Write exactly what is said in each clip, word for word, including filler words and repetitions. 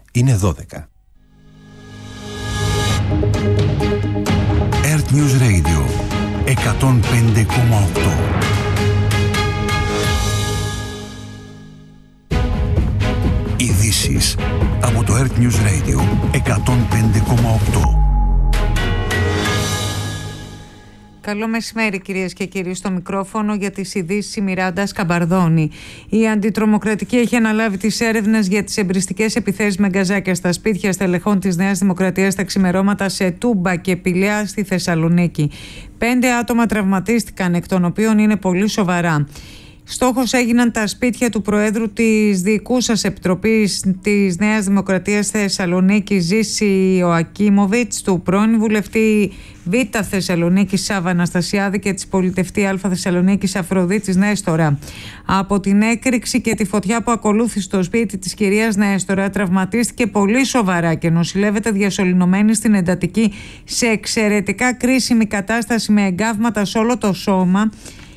Είναι δώδεκα. Earth News Radio εκατόν πέντε κόμμα οκτώ. Ειδήσεις από το Earth News Radio εκατόν πέντε κόμμα οκτώ. Καλό μεσημέρι κυρίες και κύριοι, στο μικρόφωνο για τις ειδήσεις η Μιράντα Σκαμπαρδόνη. Η Αντιτρομοκρατική έχει αναλάβει τις έρευνες για τις εμπριστικές επιθέσεις με γκαζάκια στα σπίτια στελεχών της Νέας Δημοκρατίας τα ξημερώματα σε Τούμπα και Πηλαία στη Θεσσαλονίκη. Πέντε άτομα τραυματίστηκαν, εκ των οποίων είναι πολύ σοβαρά. Στόχος έγιναν τα σπίτια του Προέδρου της Διοικούσας Επιτροπής της Νέας Δημοκρατίας Θεσσαλονίκη Ζήση Ιωακίμοβιτς, του πρώην βουλευτή Β Θεσσαλονίκη Σάβα Αναστασιάδη και της πολιτευτή Α Θεσσαλονίκης Αφροδίτης Νέστορα. Από την έκρηξη και τη φωτιά που ακολούθησε στο σπίτι της κυρίας Νέστορα, τραυματίστηκε πολύ σοβαρά και νοσηλεύεται διασωληνωμένη στην εντατική σε εξαιρετικά κρίσιμη κατάσταση με εγκάβματα σε όλο το σώμα.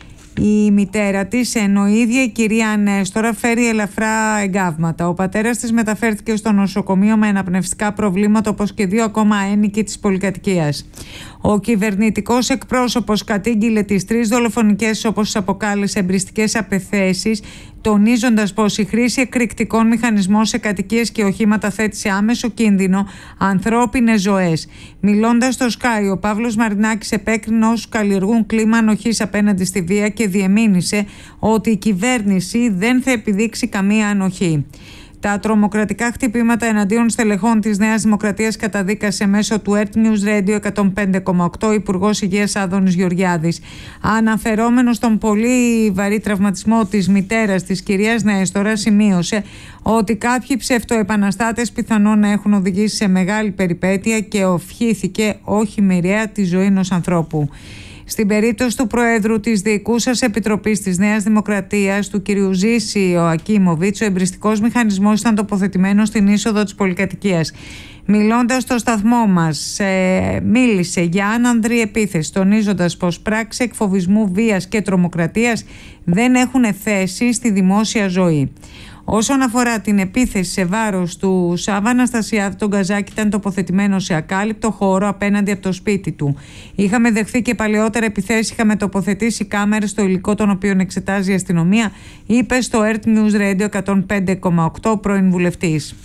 Η μητέρα της, ενώ η ίδια η κυρία Νέστορα, φέρει ελαφρά εγκάβματα. Ο πατέρας της μεταφέρθηκε στο νοσοκομείο με αναπνευστικά προβλήματα, όπως και δύο ακόμα ένοικοι της πολυκατοικίας. Ο κυβερνητικός εκπρόσωπος κατήγγειλε τις τρεις δολοφονικές, όπως τις αποκάλεσε, εμπριστικές επιθέσεις, τονίζοντας πως η χρήση εκρηκτικών μηχανισμών σε κατοικίες και οχήματα θέτει σε άμεσο κίνδυνο ανθρώπινες ζωές. Μιλώντας στο Sky, ο Παύλος Μαρινάκης επέκρινε όσους καλλιεργούν κλίμα ανοχής απέναντι στη βία και διεμήνυσε ότι η κυβέρνηση δεν θα επιδείξει καμία ανοχή. Τα τρομοκρατικά χτυπήματα εναντίον στελεχών της Νέας Δημοκρατίας καταδίκασε μέσω του Earth News Radio εκατόν πέντε κόμμα οκτώ ο Υπουργός Υγείας Άδωνης Γεωργιάδης. Αναφερόμενος στον πολύ βαρύ τραυματισμό της μητέρας της κυρίας Νέστορα, σημείωσε ότι κάποιοι ψευτοεπαναστάτες πιθανόν να έχουν οδηγήσει σε μεγάλη περιπέτεια και οφχήθηκε όχι μοιραία τη ζωή ενός ανθρώπου. Στην περίπτωση του Προέδρου της Διοικούσας Επιτροπής της Νέας Δημοκρατίας, του κ. Ζήση Ιωακίμοβιτς, ο εμπριστικός μηχανισμός ήταν τοποθετημένος στην είσοδο της πολυκατοικίας. Μιλώντας στο σταθμό μας, ε, μίλησε για άνανδρη επίθεση, τονίζοντας πως πράξεις εκφοβισμού, βίας και τρομοκρατίας δεν έχουν θέση στη δημόσια ζωή. Όσον αφορά την επίθεση σε βάρος του Σάβα Αναστασιάδη, τον γκαζάκι ήταν τοποθετημένο σε ακάλυπτο χώρο απέναντι από το σπίτι του. Είχαμε δεχθεί και παλαιότερα επιθέσεις, είχαμε τοποθετήσει κάμερες στο υλικό των οποίων εξετάζει η αστυνομία, είπε στο Earth News Radio εκατόν πέντε κόμμα οκτώ ο πρώην βουλευτής.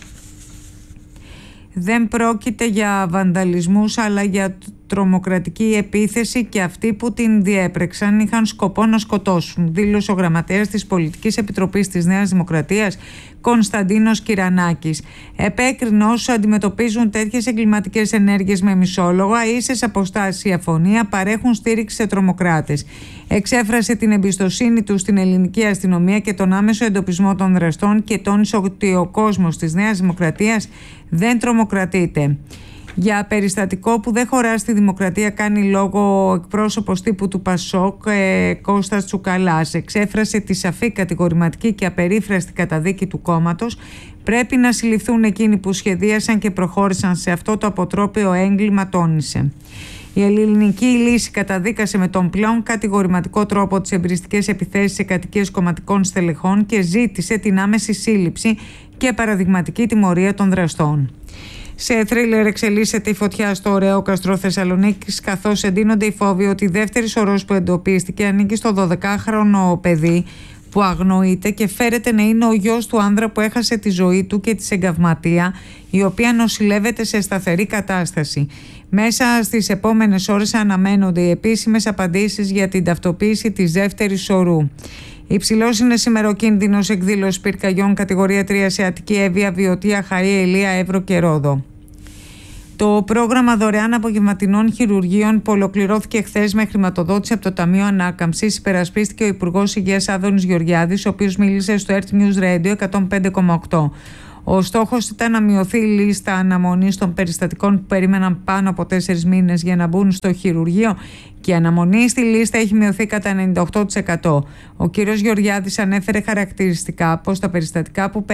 Δεν πρόκειται για βανδαλισμούς αλλά για τρομοκρατική επίθεση και αυτοί που την διέπρεξαν είχαν σκοπό να σκοτώσουν, δήλωσε ο γραμματέας της Πολιτικής Επιτροπής της Νέας Δημοκρατίας Κωνσταντίνος Κυρανάκης. Επέκρινε όσους αντιμετωπίζουν τέτοιες εγκληματικές ενέργειες με μισόλογα, ίσες αποστάσεις ή αφωνία, παρέχουν στήριξη σε τρομοκράτες. Εξέφρασε την εμπιστοσύνη του στην ελληνική αστυνομία και τον άμεσο εντοπισμό των δραστών και τόνισε ότι ο κόσμος της Νέας Δημοκρατίας δεν τρομοκρατείται. Για περιστατικό που δεν χωρά στη δημοκρατία κάνει λόγο ο εκπρόσωπος τύπου του Πασόκ, ε, Κώστας Τσουκαλάς. Εξέφρασε τη σαφή, κατηγορηματική και απερίφραστη καταδίκη του κόμματος. Πρέπει να συλληφθούν εκείνοι που σχεδίασαν και προχώρησαν σε αυτό το αποτρόπαιο έγκλημα, τόνισε. Η ελληνική λύση καταδίκασε με τον πλέον κατηγορηματικό τρόπο τις εμπριστικές επιθέσεις σε κατοικίες κομματικών στελεχών και ζήτησε την άμεση σύλληψη και παραδειγματική τιμωρία των δραστών. Σε θρίλερ εξελίσσεται η φωτιά στο ωραίο καστρό Θεσσαλονίκης, καθώς εντείνονται οι φόβοι ότι η δεύτερη σωρός που εντοπίστηκε ανήκει στο δωδεκάχρονο παιδί που αγνοείται και φέρεται να είναι ο γιος του άνδρα που έχασε τη ζωή του και της εγκαυματία, η οποία νοσηλεύεται σε σταθερή κατάσταση. Μέσα στις επόμενες ώρες αναμένονται οι επίσημες απαντήσεις για την ταυτοποίηση της δεύτερης σωρού. Υψηλός είναι σήμερα ο κίνδυνος εκδήλωσης πυρκαγιών κατηγορία τρία σε Αττική, Εύβοια, Βιωτία, Χαρία, Ηλία, Εύρο και Ρόδο. Το πρόγραμμα δωρεάν απογευματινών χειρουργείων που ολοκληρώθηκε χθες με χρηματοδότηση από το Ταμείο Ανάκαμψης υπερασπίστηκε ο Υπουργός Υγείας Άδωνης Γεωργιάδης, ο οποίος μίλησε στο Earth News Radio εκατόν πέντε κόμμα οκτώ. Ο στόχος ήταν να μειωθεί η λίστα αναμονής των περιστατικών που περίμεναν πάνω από τέσσερις μήνες για να μπουν στο χειρουργείο και η αναμονή στη λίστα έχει μειωθεί κατά ενενήντα οκτώ τοις εκατό. Ο κύριος Γεωργιάδης ανέφερε χαρακτηριστικά πως τα περιστατικά που